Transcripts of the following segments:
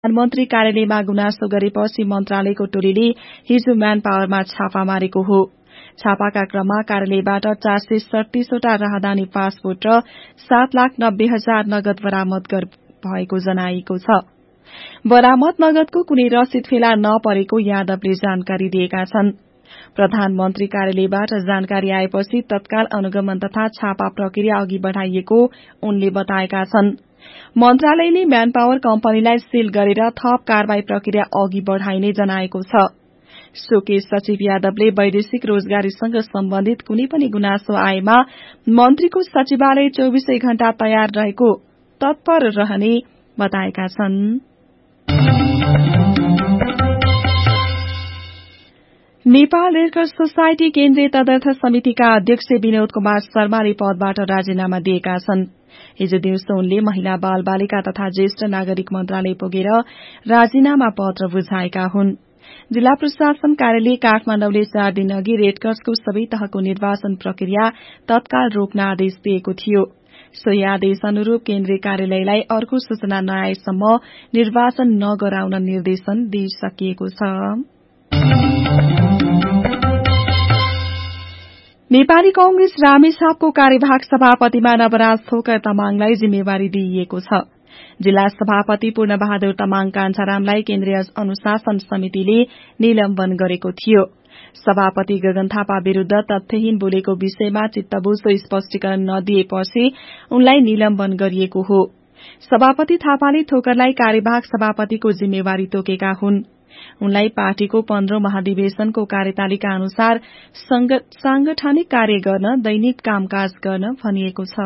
प्रधानमन्त्री कार्यालयमा गुनासो गरेपछि मन्त्रालयको टोलीले हिजो म्यान पावरमा छापा मारेको हो। छापाका क्रममा कार्यालयबाट 437 वटा राहदानी पासपोर्ट र 7,90,000 नगद बरामद भएको जनाइएको छ। बरामद नगदको कुनै रसिद फेला नपरेको यादवले जानकारी दिएका छन्। प्रधानमन्त्री कार्यालयबाट जानकारी आएपछि तत्काल अनुगमन तथा छापा प्रक्रिया अघि बढ़ाइएको उनले बताएका छन्। मन्त्रालयले म्यान पावर कम्पनीलाई सील गरेर थप कारवाही प्रक्रिया अघि बढ़ाइने जनाएको छ। शोकेश सचिव यादवले वैदेशिक रोजगारीसँग सम्बन्धित कुनै पनि गुनासो आएमा मन्त्रीको सचिवालय 24 घण्टा तयार रहेको तत्पर रहने बताएका छन्। नेपाल रेडक्रस सोसाइटी केन्द्रीय तदर्थ समितिका अध्यक्ष विनोद कुमार शर्माले पदबाट राजीनामा दिएका छन्। हिजो दिउँसो उनले महिला बाल बालिका तथा ज्येष्ठ नागरिक मन्त्रालय पुगेर राजीनामा पत्र बुझाएका हुन्। जिल्ला प्रशासन कार्यालय काठमाडौँले 4 दिन अघि रेडक्रसको सबै तहको निर्वाचन प्रक्रिया तत्काल रोक्न आदेश दिएको थियो। सोही आदेश अनुरूप केन्द्रीय कार्यालयलाई अर्को सूचना नआएसम्म निर्वाचन नगराउन निर्देशन दिइसकिएको छ। नेपाली कांग्रेस रामेछापको कार्यवाहक सभापतिमा नवराज थोकर तामाङलाई जिम्मेवारी दिइएको छ। जिल्ला सभापति पूर्णबहादुर तामाङ कान्छारामलाई केन्द्रीय अनुशासन समितिले निलम्बन गरेको थियो। सभापति गगन थापा विरूद्ध तथ्यहीन बोलेको विषयमा चित्तबुझ्दो स्पष्टीकरण नदिएपछि उनलाई निलम्बन गरिएको हो। सभापति थापाले थोकरलाई कार्यवाहक सभापतिको जिम्मेवारी तोकेका हुन्। उनलाई पार्टीको 15औं महाधिवेशनको कार्यतालिका अनुसार सांगठनिक कार्य गर्न, दैनिक कामकाज गर्न भनिएको छ।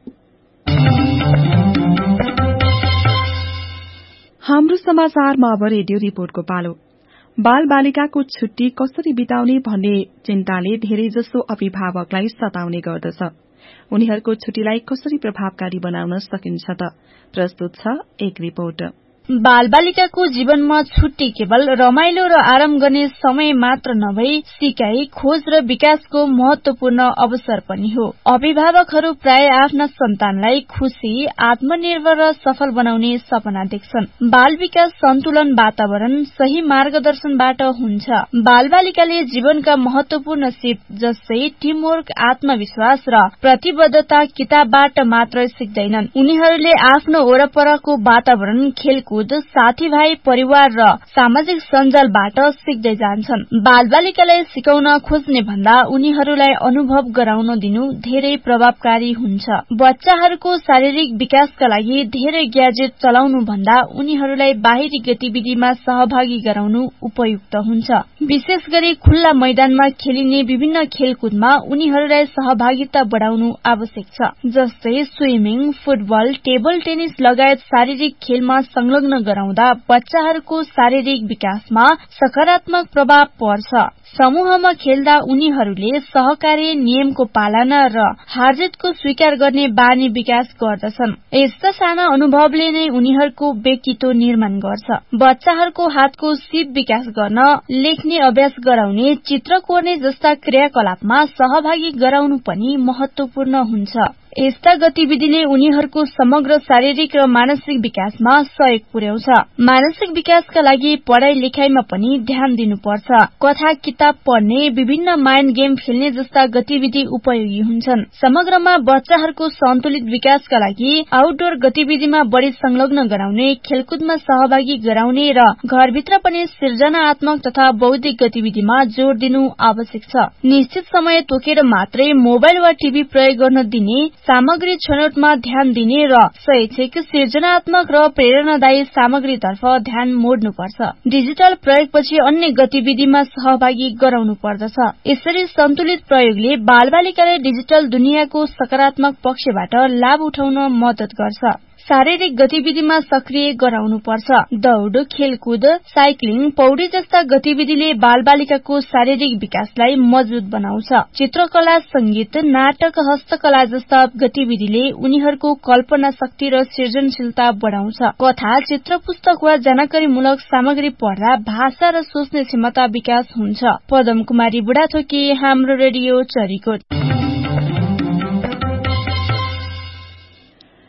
हाम्रो समाचारमा अब रेडियो रिपोर्टको पालो। बाल बालिकाको छुट्टी कसरी बिताउने भन्ने चिन्ताले धेरैजसो अभिभावकलाई सताउने गर्दछ। उनीहरूको छुट्टीलाई कसरी प्रभावकारी बनाउन सकिन्छ त? प्रस्तुत छ एक रिपोर्ट। बालबालिकाको जीवनमा छुट्टी केवल रमाइलो र आराम गर्ने समय मात्र नभई सिकाइ, खोज र विकासको महत्वपूर्ण अवसर पनि हो। अभिभावकहरू प्राय आफ्ना सन्तानलाई खुशी, आत्मनिर्भर र सफल बनाउने सपना देख्छन्। बाल विकास सन्तुलन वातावरण, सही मार्गदर्शनबाट हुन्छ। बालबालिकाले जीवनका महत्वपूर्ण सिप जस्तै टिमवर्क, आत्मविश्वास र प्रतिबद्धता किताबबाट मात्र सिक्दैनन्। उनीहरूले आफ्नो वरपरको वातावरण, खेलकुद, साथीभाइ, परिवार र सामाजिक सञ्जालबाट सिक्दै जान्छन्। बालबालिकालाई सिकाउन खोज्ने भन्दा उनीहरूलाई अनुभव गराउन दिनु धेरै प्रभावकारी हुन्छ। बच्चाहरूको शारीरिक विकासका लागि धेरै ग्याजेट चलाउनु भन्दा उनीहरूलाई बाहिरी गतिविधिमा सहभागी गराउनु उपयुक्त हुन्छ। विशेष गरी खुल्ला मैदानमा खेलिने विभिन्न खेलकुदमा उनीहरूलाई सहभागिता बढाउनु आवश्यक छ। जस्तै स्विमिङ, फुटबल, टेबल टेनिस लगायत शारीरिक खेलमा संलग्न गराउँदा बच्चाहरूको शारीरिक विकासमा सकारात्मक प्रभाव पर्छ। समूहमा खेल्दा उनीहरूले सहकार्य, नियमको पालना र हारजितको स्वीकार गर्ने बानी विकास गर्दछन्। यस्ता साना अनुभवले नै उनीहरूको व्यक्तित्व निर्माण गर्छ। बच्चाहरूको हातको सिप विकास गर्न, लेख्ने अभ्यास गराउने, चित्र कोर्ने जस्ता क्रियाकलापमा सहभागी गराउनु पनि महत्वपूर्ण हुन्छ। यस्ता गतिविधिले उनीहरूको समग्र शारीरिक र मानसिक विकासमा सहयोग पुर्याउँछ। मानसिक विकासका लागि पढ़ाई लेखाइमा पनि ध्यान दिनुपर्छ। कथा, किताब पढ्ने, विभिन्न माइन्ड गेम खेल्ने जस्ता गतिविधि उपयोगी हुन्छन्। समग्रमा बच्चाहरूको सन्तुलित विकासका लागि आउटडोर गतिविधिमा बढ़ी संलग्न गराउने, खेलकुदमा सहभागी गराउने र घरभित्र पनि सृजनात्मक तथा बौद्धिक गतिविधिमा जोड़ दिनु आवश्यक छ। निश्चित समय तोकेर मात्रै मोबाइल वा टिभी प्रयोग गर्न दिने, सामग्री छनौटमा ध्यान दिने र शैक्षिक, सृजनात्मक र प्रेरणादायी सामग्रीतर्फ ध्यान मोड्नुपर्छ। डिजिटल प्रयोगपछि अन्य गतिविधिमा सहभागी गराउनु पर्दछ। यसरी सन्तुलित प्रयोगले बालबालिकालाई डिजिटल दुनियाँको सकारात्मक पक्षबाट लाभ उठाउन मद्दत गर्छ। शारीरिक गतिविधिमा सक्रिय गराउनु पर्छ। दौड़, खेलकुद, साइक्लिङ, पौडी जस्ता गतिविधिले बालबालिकाको शारीरिक विकासलाई मजबुत बनाउँछ। चित्रकला, संगीत, नाटक, हस्तकला जस्ता गतिविधिले उनीहरूको कल्पना शक्ति र सृजनशीलता बढ़ाउँछ। कथा, चित्र पुस्तक वा जानकारीमूलक सामग्री पढ्दा भाषा र सोच्ने क्षमता विकास हुन्छ। पदम कुमारी बुढाथोकी, हाम्रो रेडियो चरीकोट।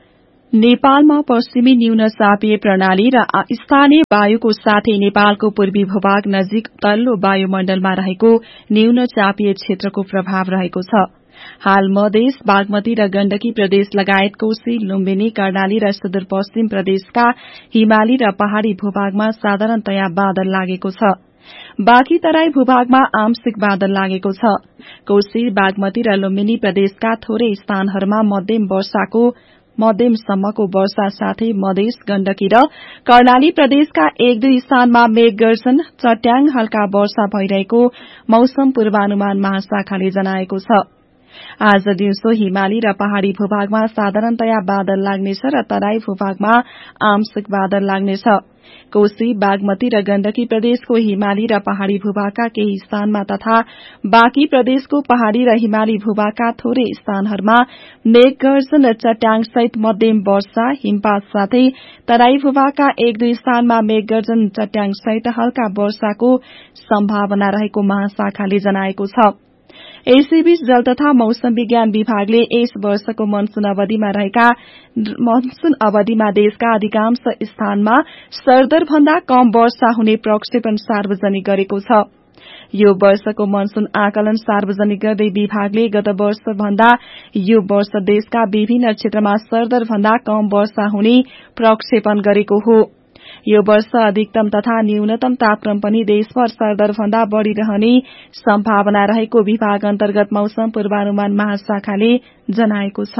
नेपालमा पश्चिमी न्यून चापिय प्रणाली र स्थानीय वायुको साथै नेपालको पूर्वी भूभाग नजिक तल्लो वायुमण्डलमा रहेको न्यून चापिय क्षेत्रको प्रभाव रहेको छ। हाल मधेस, बागमती र गण्डकी प्रदेश लगायत कोशी, लुम्बिनी, कर्णाली र सुदूरपश्चिम प्रदेशका हिमाली र पहाड़ी भूभागमा साधारणतया बादल लागेको छ। बाँकी तराई भूभागमा आंशिक बादल लागेको छ। कोशी, बागमती र लुम्बिनी प्रदेशका थोरै स्थानहरूमा मध्यमसम्मको वर्षा साथै मधेस, गण्डकी र कर्णाली प्रदेशका 1-2 स्थानमा मेघगर्जन, चट्याङ, हल्का वर्षा भइरहेको मौसम पूर्वानुमान महाशाखाले जनाएको छ। आज दिउँसो हिमाली र पहाड़ी भूभागमा साधारणतया बादल लाग्नेछ र तराई भूभागमा आंशिक बादल लाग्नेछ। कोशी, बागमती र गण्डकी प्रदेशको हिमाली र पहाड़ी भूभागका केही स्थानमा तथा बाँकी प्रदेशको पहाड़ी र हिमाली भूभागका थोरै स्थानहरूमा मेघगर्जन र चट्याङसहित मध्यम वर्षा, हिमपात साथै तराई भूभागका 1-2 स्थानमा मेघगर्जन, चट्याङसहित हल्का वर्षाको सम्भावना रहेको महाशाखाले जनाएको छ। यसैबीच जल तथा मौसम विज्ञान विभागले यस वर्षको मनसून अवधिमा देशका अधिकांश स्थानमा सरदर भन्दा कम वर्षा हुने प्रक्षेपण सार्वजनिक गरेको छ। यो वर्षको मनसून आकलन सार्वजनिक गर्दै विभागले गत वर्ष भन्दा यो वर्ष देशका विभिन्न क्षेत्रमा सरदर भन्दा कम वर्षा हुने प्रक्षेपण गरेको हो। यो वर्ष अधिकतम तथा न्यूनतम तापक्रम पनि देशभर सरदर भन्दा बढ़ी रहने सम्भावना रहेको विभाग अन्तर्गत मौसम पूर्वानुमान महाशाखाले जनाएको छ।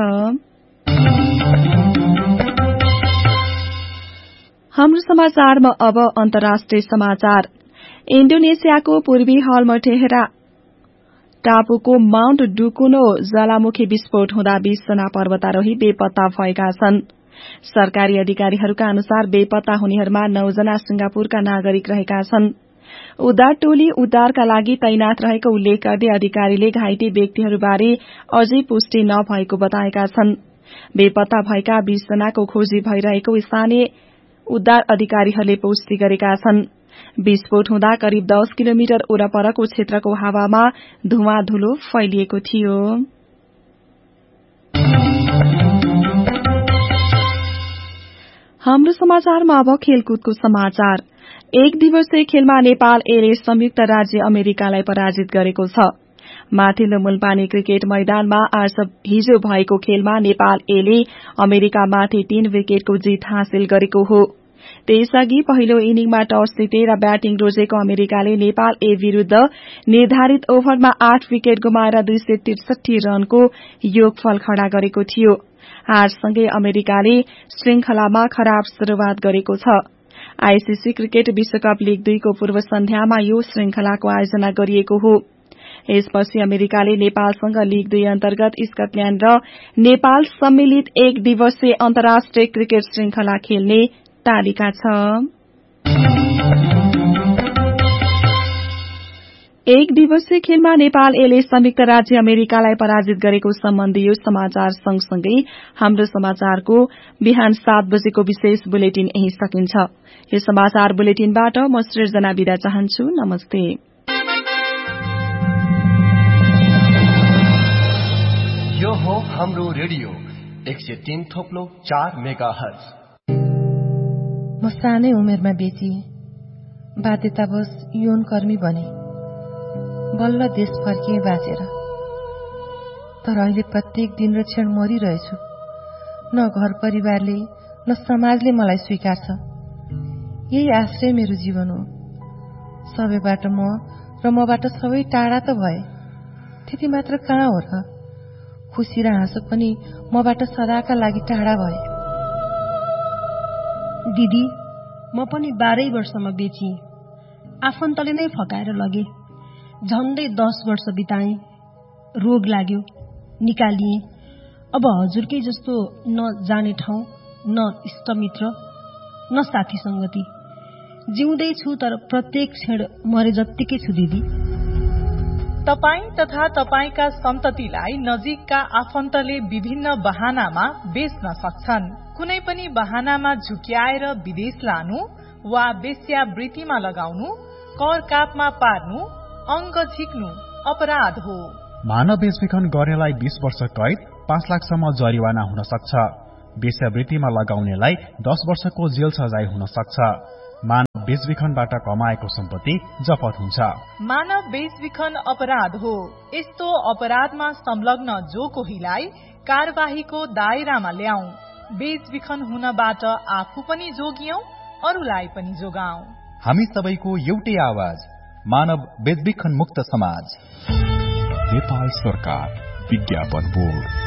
हाम्रो समाचारमा अब अन्तर्राष्ट्रिय समाचार। इन्डोनेसियाको पूर्वी हाल्मटेहरा टापुको माउन्ट डुकुनो ज्वालामुखी विस्फोट हुँदा 20 जना पर्वतारोही बेपत्ता भएका छन्। सरकारी अधिकारीहरूका अनुसार बेपत्ता हुनेहरूमा 9 जना सिंगापुरका नागरिक रहेका छन्। उद्धार टोली उद्धारका लागि तैनात रहेको उल्लेख गर्दै अधिकारीले घाइते व्यक्तिहरूबारे अझै पुष्टि नभएको बताएका छन्। बेपत्ता भएका 20 जनाको खोजी भइरहेको स्थानीय उद्धार अधिकारीहरूले पुष्टि गरेका छन्। विस्फोट हुँदा करिब 10 किलोमिटर वरपरको क्षेत्रको हावामा धुवाँ धुलो फैलिएको थियो। हाम्रो समाचारमा अब खेलकुदको समाचार। एक दिवसीय खेलमा नेपाल एले संयुक्त राज्य अमेरिकालाई पराजित गरेको छ। माथिल्लो मुलपानी क्रिकेट मैदानमा हिजो भएको खेलमा नेपाल एले अमेरिकामाथि 3 विकेटको जीत हासिल गरेको हो। त्यसअघि पहिलो इनिङमा टस जितेर ब्याटिङ रोजेको अमेरिकाले नेपाल ए विरूद्ध निर्धारित ओभरमा 8 विकेट गुमाएर 263 रनको योगफल खड़ा गरेको थियो। हारसँगै अमेरिकाले श्रृंखलामा खराब शुरूआत गरेको छ। आईसीसी क्रिकेट विश्वकप लीग 2 को पूर्व सन्ध्यामा यो श्रृंखलाको आयोजना गरिएको हो। यसपछि अमेरिकाले नेपालसँग लीग 2 अन्तर्गत स्कटल्याण्ड र नेपाल सम्मिलित 1 दिवसीय अन्तर्राष्ट्रिय क्रिकेट श्रृंखला खेल्ने तालिका छ। एक दिवसीय खेलमा नेपाल एले संयुक्त राज्य अमेरिकालाई पराजित गरेको सम्बन्धी यो समाचार सँगसँगै हाम्रो समाचारको बिहान 7 बजेको विशेष बुलेटिन यही सकिन्छ। यो समाचार बुलेटिनबाट म सृजना बिदा चाहन्छु। नमस्ते। यो हो हाम्रो रेडियो 103.4 मेगाहर्ज। म सानै उमेरमा बेची बाध्यतावश यौनकर्मी बने। बल्ल देश फर्किए बाँचेर। तर अहिले प्रत्येक दिन र क्षण मरिरहेछु। न घर परिवारले न समाजले मलाई स्वीकार्छ। यही आश्रय मेरो जीवन हो। सबैबाट म र मबाट सबै टाढा त भए। त्यति मात्र कहाँ हो र? खुसी र हाँसो पनि मबाट सदाका लागि टाढा भए। दिदी, म पनि 12 वर्षमा बेची। आफन्तले नै फकाएर लगे। झन्डै 10 वर्ष बिताएँ। रोग लाग्यो, निकालिए। अब हजुरकै जस्तो न जाने ठाउँ, न इष्टमित्र, न साथी संगति। जिउँदै छु तर प्रत्येक क्षण मरे जत्तिकै छु दिदी। तपाई तथा तपाईका सन्ततिलाई नजिकका आफन्तले विभिन्न बहानामा बेच्न सक्छन्। कुनै पनि बहानामा झुक्याएर विदेश लानु वा वेश्यावृत्तिमा लगाउनु, कर कापमा पार्नु, अंग झिक्नु अपराध हो। मानव बेचबिखन गर्नेलाई 20 वर्ष कैद, 5 लाखसम्म जरिवाना हुन सक्छ। वेश्यावृत्तिमा लगाउनेलाई 10 वर्षको जेल सजाय हुन सक्छ। मानव बेचबिखनबाट कमाएको सम्पत्ति जफत हुन्छ। मानव बेचबिखन अपराध हो। यस्तो अपराधमा संलग्न जो कोहीलाई कार्यवाहीको दायरामा ल्याऊ। बेचबिखन हुनबाट आफू पनि जोगियौं, अरूलाई पनि जोगाऊ। हामी सबैको एउटै आवाज, मानव बेचबिखन मुक्त समाज। नेपाल सरकार विज्ञापन बोर्ड।